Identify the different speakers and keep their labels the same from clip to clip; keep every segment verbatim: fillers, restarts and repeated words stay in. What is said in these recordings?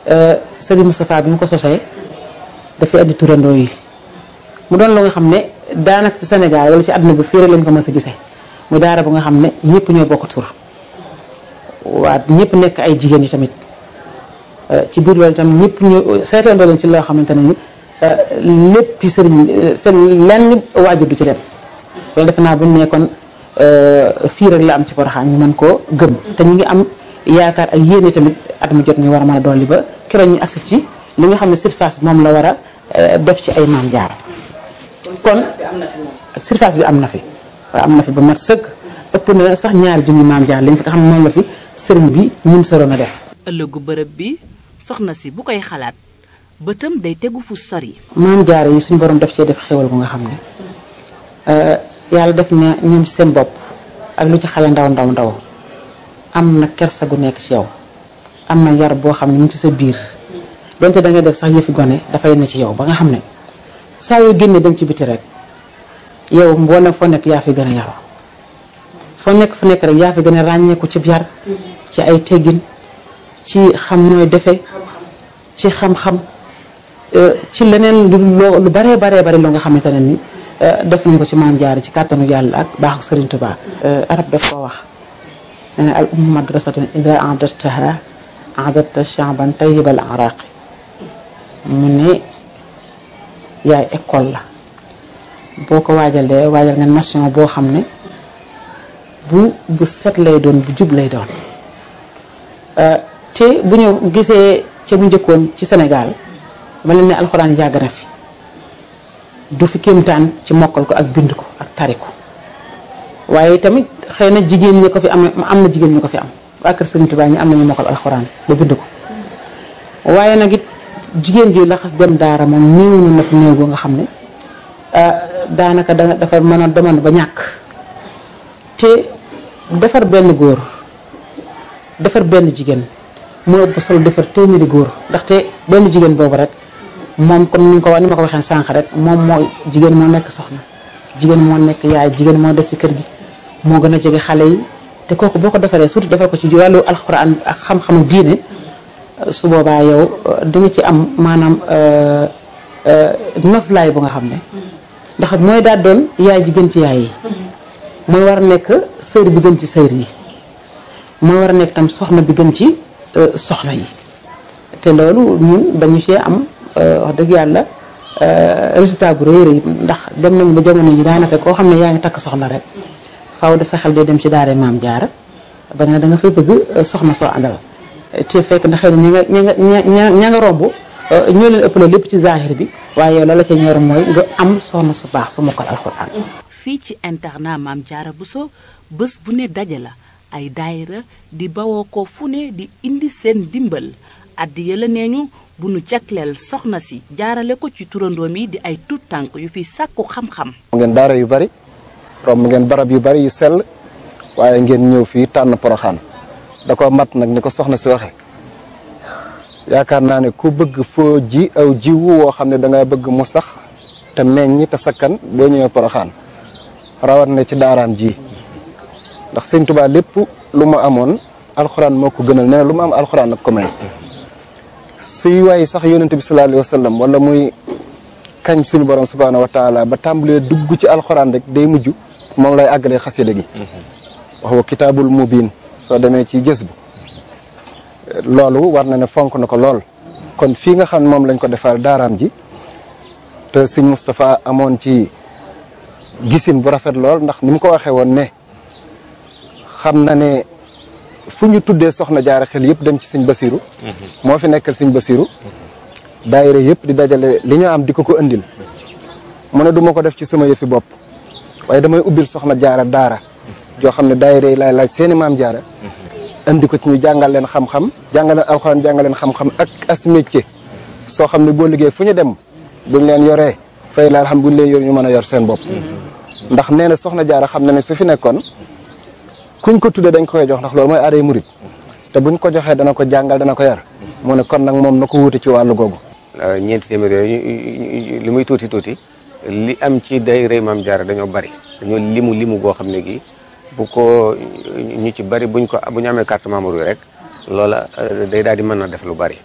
Speaker 1: Serigne Moustapha bi mu ko sosee dafay andi turandoo yi mu doon lu nga xam ne daanaka ci Sénégal wala ci àdduna bi fii rek lañ ko mës a gisee mu daara bu nga xam ne ñëpp ñoo bokk tur waa ñëpp nekk ay jigéen yi tamit ci biir loolu itam ñëpp ñu seetandoo leen ci loo xamante ne ni lépp sëriñ seen lenn waajur du ci dem loolu defe naa bu ñu nekkoon fii rek la am ci Porokhane ñu mën koo gëm te ñu ngi am yaakaar ak yéene tamit at mu jot ñu war a mën a dolli ba keroog ñu agsi ci li nga xam ne surface bi moom la war a def ci ay Maam Jaara kon surface bi am na fi waaw am na fi ba mat sëkk ëpp na sax ñaari junni Maam Jaara lañ fi nga xam ne moom la fi sëriñ bi ñun saroon a def.
Speaker 2: ëllëgu bërëb bi soxna si bu koy xalaat bëtam day tegu fu sori.
Speaker 1: Maam Jaara yi suñu borom daf cee def xéwal bu nga xam ne yàlla def na ñoom ci seen bopp ak lu ci xale ndaw ndaw ndaw am na kersa gu nekk ci yow am na yar boo xam ne mu ngi ci sa biir donte da ngay def sax yëfi gone dafay ne ci yow ba nga xam ne saa yoo génnee dem ci biti rek yow mboolem foo nekk yaa fi gën a yaru foo nekk fu nekk rek yaa fi gën a ràññeeku ci yar ci ay teggin ci xam nooy defe ci xam-xam ci leneen lu lu baree baree bari loo nga xamante ne ni def nañ ko ci Maam Jaara ci kàttanu yàlla ak baaxu Sëriñ Tuubaa. arab daf koo wax nee na al ummu madrasatun ida a'dadtaha a'dadta sha'ban tayyibal araqi mu ne yaay école la boo ko waajalee waajal nga nation boo xam ne bu bu set lay doon bu jub lay doon te bu ñu gisee ca bu njëkkoon ci Sénégal ma leen ne alxuraan yàgg na fi du fi kéemtaan ci mokkal ko ak bind ko ak tari ko waaye tamit xëy na jigéen ñi ko fi am am na jigéen ñi ko fi am waa kër Sëriñ Tuubaa ñi am nañu mokkal alxuraan ba bind ko waaye nag it jigéen ji laxas dem daara moom néew na fi néew boo nga xam ne daanaka da dafa mën a demoon ba ñàkk te defar benn góor defar benn jigéen moo ëpp solo defar téeméeri góor ndaxte benn jigéen boobu rek moom comme ni nga ko ni ma ko waxee sànq rek moom moo jigéen moo nekk soxna jigéen moo nekk yaay jigéen moo des ci kër gi moo gën a jege xale yi te kooku boo ko defaree surtout defar ko ci wàllu alxuraan ak xam-xamu diine su boobaa yow di nga ci am maanaam noflaay bu nga xam ne ndax mooy daal doon yaay ji gën ci yaay yi mooy war a nekk sër bi gën ci sër yi mooy war a nekk tam soxna bi gën ci soxna yi te loolu ñun dañu cee am wax dëgg yàlla résultat bu rëy rëy ndax dem nañu ba jamono yi daanaka koo xam ne yaa ngi takk soxna rek faaw de sa xel day dem ci daara Maam Jaara ba nga da nga fay bëgg soxna soo àndal te fekk na xëy na ña nga ña nga ña ña nga romb ñoo leen ëpp la lépp ci zahir bi waaye yow la la ca ñor mooy nga am soxna su baax su mokkal alxuraan.
Speaker 2: fii ci internat Maam Jaara Bousso bés bu ne daje la ay daayira di bawoo ko fu ne di indi seen dimbal addiya la nee ñu bu nu jagleel soxna si jaarale ko ci turandoom yi di ay tuut tànk yu fi sàkku xam-xam.
Speaker 3: ngeen daara yu bari romb ngeen barab yu bari yu sell waaye ngeen ñëw fii tànn Porokhane da ko mat nag ni ko soxna si waxe yaakaar naa ne ku bëgg foo ji aw jiwu woo xam ne da nga bëgg mu sax te meññ te sakkan boo ñëwee Porokhane rawat na ci daaraam ji ndax Sëñ Tuubaa lépp lu mu amoon alxuraan moo ko gënal nee na lu mu am alxuraan ak ko may suy waaye sax yonent bi sallallahu alayhi wa sallam wala muy kañ suñu borom subhaanahu wa taala ba tàmbalee dugg ci alxuraan rek day mujj moom lay àggalee xasida gi wax wa kitaabul mubiin soo demee ci gës bu loolu war na ne fonk na ko lool kon fii nga xam ne moom lañ ko defal daaraam ji te sëñ Moustapha amoon ci gisin bu rafet lool ndax ni mu ko waxee woon ne xam na ne fu ñu tuddee soxna jaara xel yëpp dem ci sëñ Basiru moo fi nekkal sëñ Basiru daayira yëpp di dajale li ñu am di ko ko indil mu ne du ma ko def ci sama yëfi bopp waaye damay ubbil soxna jaara daara joo xam ne daayira yi laay laaj seeni maam jaara indi ko ci ñu jàngal leen xam-xam jàngal leen alxuraan jàngal leen xam-xam ak as métier soo xam ne boo liggéey fu ñu dem buñ leen yoree fay la xam buñ leen yor ñu mën a yor seen bopp ndax nee na soxna jaara xam na ne su fi nekkoon kuñ ko tuddee dañ koy jox ndax loolu mooy aaday murit te buñ ko joxee dana ko jàngal dana ko yar mu ne kon nag moom na ko wuute ci wàllu googu.
Speaker 4: ñeenti téeméer yooyu li muy tuuti tuuti li am ci daayira Maam Jaara dañoo bari dañoo limu limu goo xam ne gi bu ko ñu ci bari buñ ko bu ñu amee carte membre yi rek loola day daal di mën a def lu bari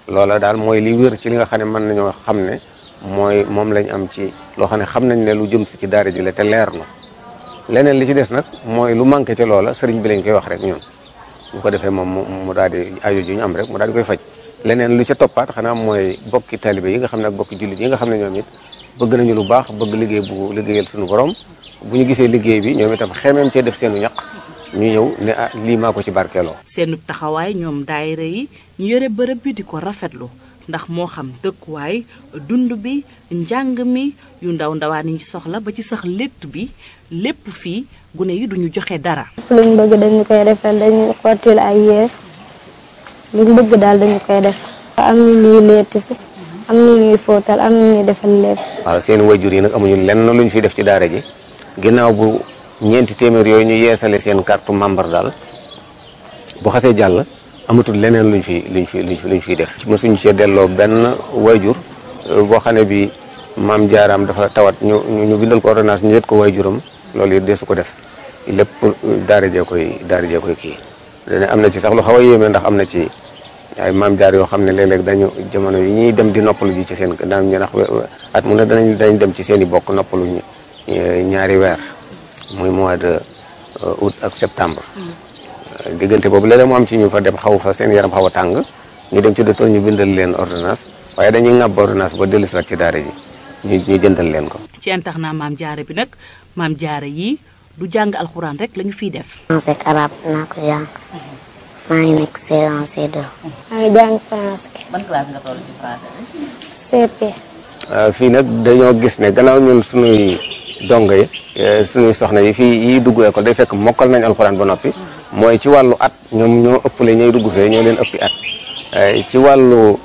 Speaker 4: loola daal mooy li wér ci li nga xam ne mën nañoo xam ne mooy moom lañ am ci loo xam ne xam nañ ne lu jëm si ci daara ji la te leer na leneen li ci des nag mooy lu manqué ci loola sëriñ bi lañ koy wax rek ñun bu ko defee moom mu daal di aajo ju ñu am rek mu daal di koy faj leneen lu ca toppaat xanaa mooy bokki talibé yi nga xam ne ak bokki jullit yi nga xam ne ñoom it bëgg nañu lu baax bëgg liggéey bu liggéeyal suñu borom bu ñu gisee liggéey bi ñoom itam xemeem cee def seenu ñaq ñu ñëw ne ah lii maa ko ci barkeeloo.
Speaker 2: seenu taxawaay ñoom daayira yi ñu yore bërëb bi di ko rafetlu ndax moo xam dëkkuwaay dund bi njàng mi yu ndaw ndawaan yi soxla ba ci sax létt bi lépp fii gune yi duñu joxe dara.
Speaker 5: luñ bëgg dañu koy defal dañu xottil ay yére luñ bëgg daal dañu koy def am ñu ñuy letti si am ñu ñuy fóotal am ñu ñuy defal lépp.
Speaker 4: waaw seen wayjur yi nag amuñu lenn luñ fi def ci daara ji ginnaaw bu ñeenti téeméer yooyu ñu yeesale seen carte membre daal bu xasee jàll amatul leneen luñ fi luñ fi luñ fi luñ fiy def. mosuñu cee delloo benn wayjur boo xam ne bi maam jaaraam dafa tawat ñu ñu bindal ko ordonnance ñu yët ko wayjuram loolu it deesu ko def lépp daara jee koy daara jee koy kii. dana am na ci sax lu xaw a yéeme ndax am na ci ay maam jaar yoo xam ne léeg-léeg dañu jamono yi ñuy dem di noppalu ji ci seen daan ñu ndax at mu ne danañ dañ dem ci seen i bokk noppalu ñaari weer muy mois de août ak septembre. diggante boobu léeg-léeg mu am ci ñu fa dem xaw fa seen yaram xaw a tàng ñu dem ci docteur ñu bindal leen ordonnance waaye dañuy ŋàbb ordonnance ba dellusiwaat ci daara ji ñu ñu jëndal leen ko.
Speaker 2: ci internat maam jaara bi nag maam jaara yi du jàng alxuraan rek lañu fiy def.
Speaker 5: français ak arabe naa ko jàng maa ngi nekk C un C deux. maa ngi jàng français.
Speaker 2: ban classe nga toll ci français bi.
Speaker 5: C P.
Speaker 4: fii nag dañoo gis ne gannaaw ñun suñuy dongo yi suñuy soxna yi fii yi dugg école day fekk mokkal nañ alxuraan ba noppi mooy ci wàllu at ñoom ñoo ëppale ñooy dugg fee ñoo leen ëppi at ci wàllu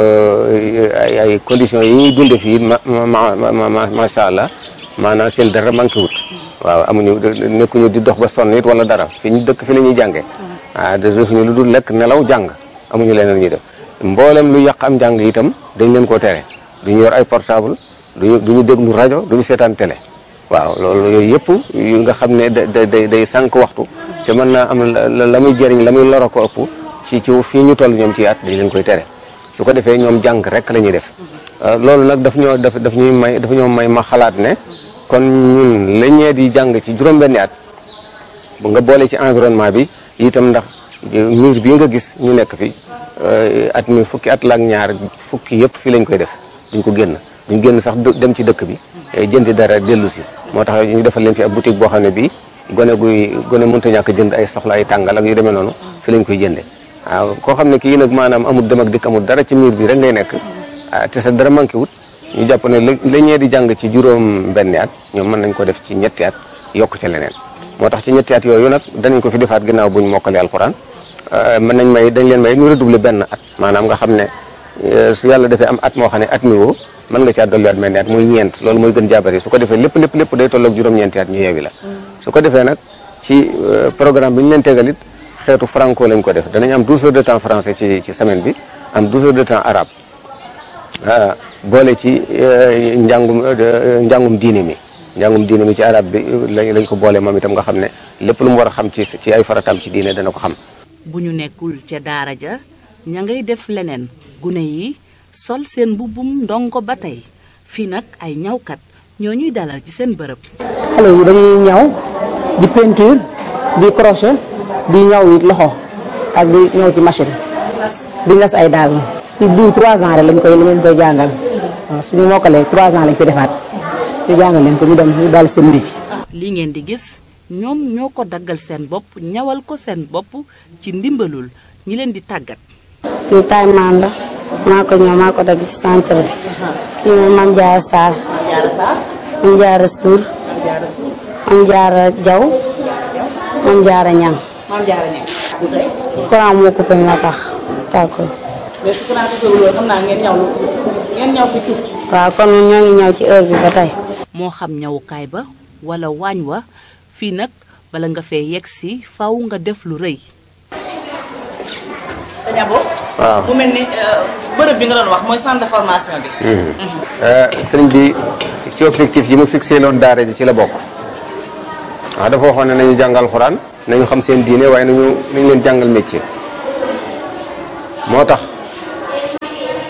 Speaker 4: ay ay conditions yi ñuy dunde fii ma ma ma macha allah maanaam seen dara manqué wut. waaw amuñu nekkuñu di dox ba sonn it wala dara fi ñu dëkk fi la ñuy jàngee ah defuñu lu dul lekk nelaw jàng amuñu leneen ñuy def mboolem lu yàq am njàng itam dañ leen koo tere duñu yor ay portable duñu duñu déglu rajo duñu seetaan télé waaw loolu yooyu yëpp yu nga xam ne da day day sànq waxtu te mën naa am la muy jëriñ la muy loro ko ëpp ci ci fii ñu toll ñoom ci at dañ leen koy tere su ko defee ñoom jàng rek la ñuy def loolu nag daf ñoo daf daf ñuy may daf ñoo may ma xalaat ne kon ñun la ñee di jàng ci juróom-benni at bu nga boole ci environnement bi itam ndax mur bii nga gis ñu nekk fi at mi fukki at la ak ñaar fukki yëpp fii lañ koy def duñ ko génn duñ génn sax dem ci dëkk bi jëndi dara dellu si moo tax ñu defal leen fi ab boutique boo xam ne bii gone guy gone mënta ñàkk jënd ay soxla ay tàngal ak yu demee noonu fi lañ koy jënde waaw koo xam ne kii nag maanaam amul dem ak dikk amul dara ci mur bi rek ngay nekk te sa dara manqué wut ñu jàpp ne la ñee di jàng ci juróom benni at ñoom mën nañ ko def ci ñetti at yokk ca leneen moo tax ci ñetti at yooyu nag danañ ko fi defaat ginnaaw buñ mokkalee alxuraan mën nañ may dañ leen may ñu redoubler benn at maanaam nga xam ne su yàlla defee am at moo xam ne at mi woo mën nga caa dolliwaat mel ni at muy ñeent loolu mooy gën jaabari su ko defee lépp lépp lépp day tolloog juróom-ñeenti at ñu yeewi la su ko defee nag ci programme bi ñu leen tegal it xeetu franco lañ ko def danañ am douze heures de temps français ci ci semaine bi am douze heures de temps arabe boole ci njàngum njàngum diine mi njàngum diine mi ci arab bi lañ ko boole moom itam nga xam ne lépp lu mu war a xam ci ci ay farataam ci diine dana ko xam.
Speaker 2: bu ñu nekkul ca daara ja ña ngay def leneen gune yi sol seen mbubbum ndongo ba tey fii nag ay ñawkat ñoo ñuy dalal ci seen bërëb.
Speaker 1: xale yi dañuy ñaw di peinture di crochet di ñaw it loxo ak di ñaw ci machine di ngas ay daal. si diw trois ans rek lañ koy lañ koy jàngal waaw suñu mokkalee trois ans lañ fi defaat ñu jàngal leen ko ñu dem ñu dal seen mbir.
Speaker 2: li ngeen di gis ñoom ñoo ko daggal seen bopp ñawal ko seen bopp ci ndimbalul ñi leen di tàggat.
Speaker 5: kii taay maan la maa ko ñëw maa ko dagg ci centre bi. kii mooy Mame Diarra Sarr. Mame Diarra Sour. Mame Diarra Diaw. Mame Diarra Niang.
Speaker 2: Mame Diarra Niang.
Speaker 5: courant moo coupé moo tax tàkko.
Speaker 2: mais su courant coupé loolu xam naa ngeen ñaw ngeen ñaw fi tuuti.
Speaker 5: waaw kon ñoo ngi ñaw ci heure bi ba tey.
Speaker 2: moo xam ñawukaay ba wala waañ wa fii nag bala nga fee yegg si faw nga def lu rëy. sa ñabo.
Speaker 4: waaw
Speaker 2: mu mel ni bërëb bi nga doon wax mooy centre de formation bi.
Speaker 4: sëriñ bi ci objectif yi mu fixé loon daara ji ci la bokk waaw dafa waxoon ne nañu jàngal xuraan nañu xam seen diine waaye nañu nañu leen jàngal métier moo tax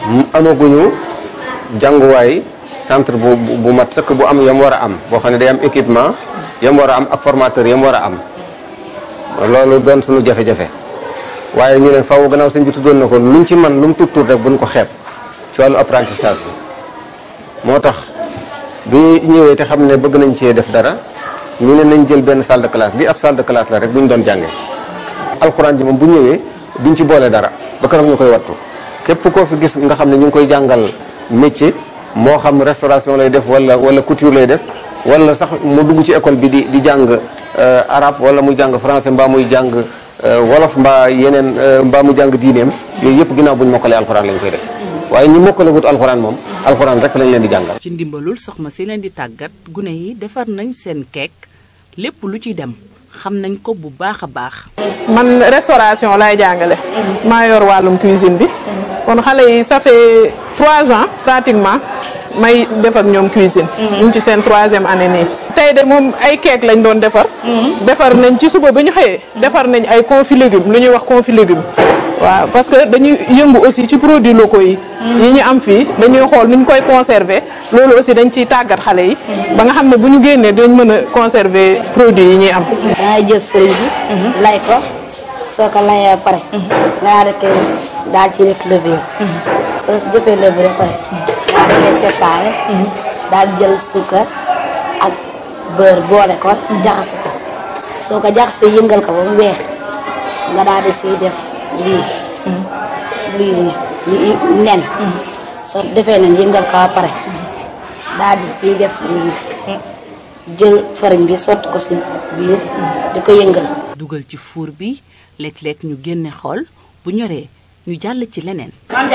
Speaker 4: amaguñu jànguwaay centre bu bu mat sëkk bu am yam war a am boo xam ne day am équipement yam war a am ak formateur yam war a am loolu doon suñu jafe-jafe waaye ñu ne faaw gannaaw sëñ bi tuddoon na ko luñ ci man lu mu tuut tuut rek buñ ko xeeb ci wàllu apprentissage bi moo tax bi ñëwee te xam ne bëgg nañ cee def dara ñu ne nañ jël benn salle de classe bi ab salle de classe la rek bu ñu doon jàngee alxuraan ji moom bu ñëwee duñ ci boole dara ba keroog ñu koy wattu képp koo fi gis nga xam ne ñu ngi koy jàngal métier moo xam restauration lay def wala wala couture lay def wala sax mu dugg ci école bi di di jàng arabe wala muy jàng français mbaa muy jàng wolof mbaa yeneen mbaa mu jàng diineem yooyu yëpp ginnaaw bu ñu mokkalee alxuraan lañ koy def waaye ñi mokkalagut alxuraan moom alxuraan rek lañ leen di jàngal.
Speaker 2: ci ndimbalul soxna si leen di tàggat gune yi defar nañ seen keek lépp lu ci dem xam nañ ko bu baax a baax.
Speaker 6: man restauration lay jàngale. maa yor wàllum cuisine bi. kon xale yi ça fait trois ans pratiquement may def ak ñoom cuisine. ñu ngi ci seen troisième année nii. tey de moom ay keek lañ doon defar. defar nañ ci suba ba ñu xëyee. defar nañ ay confit légumes lu ñuy wax confit légumes. waaw parce que dañuy yëngu aussi ci produits locaux yi. yi ñu am fii dañuy xool nu ñu koy conserver loolu aussi dañ ciy tàggat xale yi. ba nga xam ne bu ñu génnee dañ mën a conserver produits yi ñuy am.
Speaker 5: dangay jël fëriñ bi. lay ko soo ko layee ba pare. nga daal di daal ci def levure. soo si defee levure ba pare. daal di koy séparé. daal di jël suukar ak beurre boole ko. jaxase ko soo ko jaxasee yëngal ko ba mu weex nga daal di siy def. lii lii lii nen soo defee nen yëngal ko ba pare daal di ciy def lii jël fariñ bi sotti ko si biir di ko yëngal.
Speaker 2: dugal ci fuur bi léeg-léeg ñu génne xool bu ñoree ñu jàll ci leneen.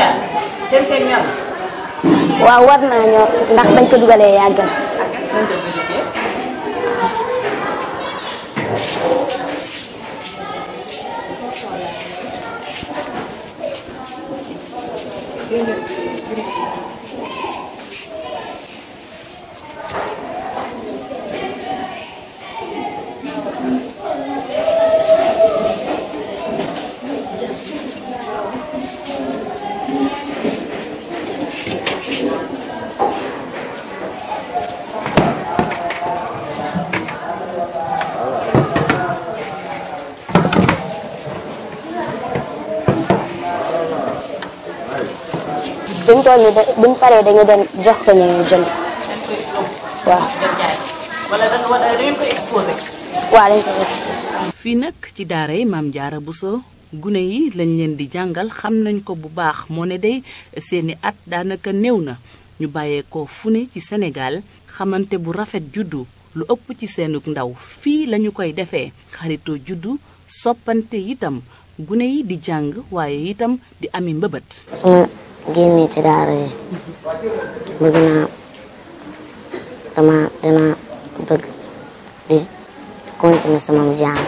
Speaker 7: waaw war naa ñor ndax bañ ko dugalee yàggal. buñ toll nii de buñ paree dañu dem jox ko ñu jënd waaw.
Speaker 2: wala da nga war a ngeen ko exposé.
Speaker 7: waaw dañ ko exposé.
Speaker 2: fii nag ci daara yi Maam Jaara Buso gune yi lañ leen di jàngal xam nañ ko bu baax moo ne day seeni at daanaka néew na ñu bàyyeekoo fu ne ci Sénégal xamante bu rafet juddu lu ëpp ci seenug ndaw fii lañu koy defee xaritoo juddu soppante itam gune yi di jàng waaye itam di ami mbëbët.
Speaker 7: génne ci daara yi bëgg naa dama dina bëgg di continuer sama jàng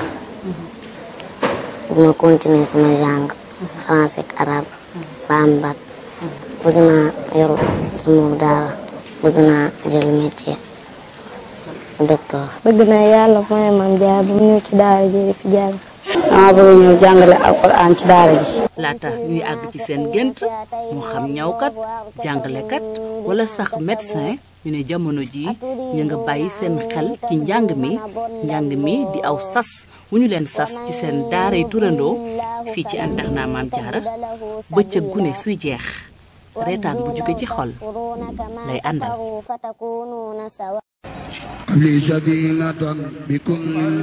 Speaker 7: bëgg ma continuer sama jàng français ak arabe ba am bac bëgg naa yor sama daara bëgg naa jël métier docteur.
Speaker 5: bëgg naa yàlla mooy Maam Jaara bu ñëw ci daara ji fi jàng. dama bëgg ñëw jàngale alxuraan ci daara ji.
Speaker 2: laata ñuy àgg ci seen gént moo xam ñawkat jàngalekat wala sax médecin ñu ne jamono ji ñu nga bàyyi seen xel ci njàng mi njàng mi di aw sas wu ñu leen sas ci seen daaray turandoo fii ci internat Maam Jaara bëccëg gune suy jeex reetaan bu jóge ci xol lay àndal.